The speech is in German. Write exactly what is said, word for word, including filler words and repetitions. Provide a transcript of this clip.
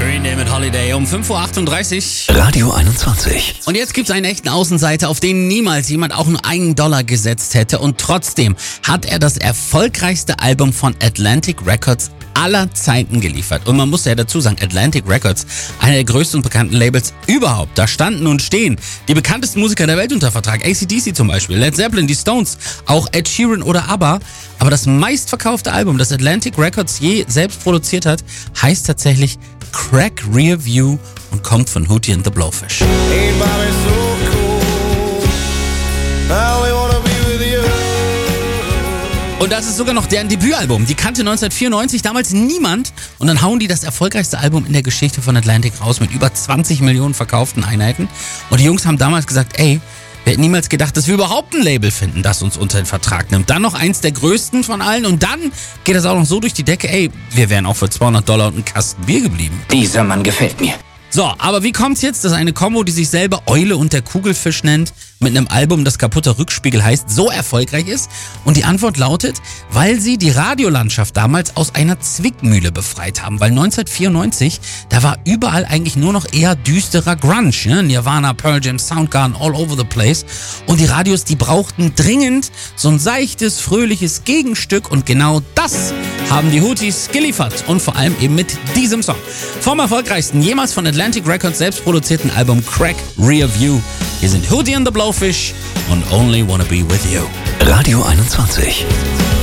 Green Day mit Holiday um fünf Uhr achtunddreißig. Radio einundzwanzig. Und jetzt gibt's einen echten Außenseiter, auf den niemals jemand auch nur einen Dollar gesetzt hätte. Und trotzdem hat er das erfolgreichste Album von Atlantic Records aller Zeiten geliefert. Und man muss ja dazu sagen, Atlantic Records, einer der größten und bekannten Labels überhaupt. Da standen und stehen die bekanntesten Musiker der Welt unter Vertrag. A C D C zum Beispiel, Led Zeppelin, die Stones, auch Ed Sheeran oder ABBA. Aber das meistverkaufte Album, das Atlantic Records je selbst produziert hat, heißt tatsächlich Crack Rear View und kommt von Hootie and the Blowfish. Hey, Bobby, so cool. Now we wanna be with you. Und das ist sogar noch deren Debütalbum. Die kannte neunzehnhundertvierundneunzig damals niemand. Und dann hauen die das erfolgreichste Album in der Geschichte von Atlantic raus mit über zwanzig Millionen verkauften Einheiten. Und die Jungs haben damals gesagt, ey, wir hätten niemals gedacht, dass wir überhaupt ein Label finden, das uns unter den Vertrag nimmt. Dann noch eins der größten von allen und dann geht das auch noch so durch die Decke, ey, wir wären auch für zweihundert Dollar und einen Kasten Bier geblieben. Dieser Mann gefällt mir. So, aber wie kommt's jetzt, dass eine Kombo, die sich selber Eule und der Kugelfisch nennt, mit einem Album, das kaputter Rückspiegel heißt, so erfolgreich ist? Und die Antwort lautet, weil sie die Radiolandschaft damals aus einer Zwickmühle befreit haben. Weil neunzehnhundertvierundneunzig, da war überall eigentlich nur noch eher düsterer Grunge. Ne? Nirvana, Pearl Jam, Soundgarden, all over the place. Und die Radios, die brauchten dringend so ein seichtes, fröhliches Gegenstück. Und genau das haben die Hooties geliefert. Und vor allem eben mit diesem Song. Vom erfolgreichsten jemals von Atlantic Records selbst produzierten Album Crack Rear View. Hier sind Hootie and the Blowfish und Only Wanna Be With You. Radio einundzwanzig.